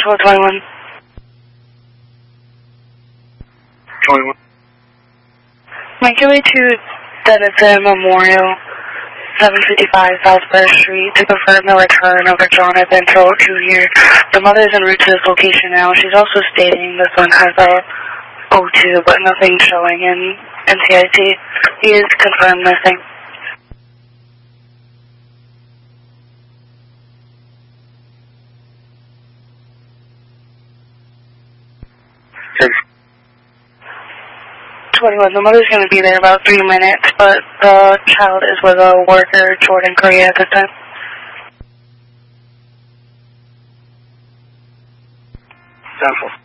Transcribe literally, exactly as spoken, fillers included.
Nashville twenty-one. twenty-one. Make your way to Denison Memorial, seven fifty-five South First Street, to confirm the return of a Jonathan Throat Junior The mother is en route to this location now. She's also stating the son has a O two, but nothing showing in N C I T. He is confirmed missing. twenty-one. The mother's going to be there about three minutes, but the child is with a worker, Jordan Korea, at this time. ten four.